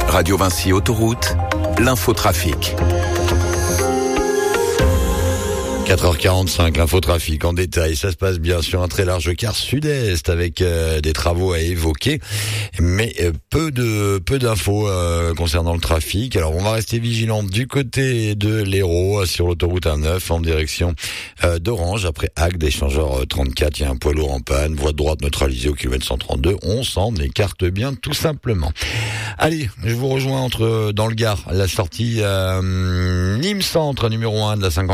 Radio Vinci Autoroute, l'infotrafic. 4h45, l'infotrafic en détail. Ça se passe bien sur un très large quart sud-est avec des travaux à évoquer, mais peu d'infos concernant le trafic. Alors on va rester vigilant du côté de l'Hérault sur l'autoroute A9 en direction d'Orange. Après Agde, échangeur 34, il y a un poids lourd en panne, voie de droite neutralisée au kilomètre 132. On s'en écarte bien tout simplement. Allez, je vous rejoins dans le Gard, la sortie Nîmes Centre numéro 1 de la 50.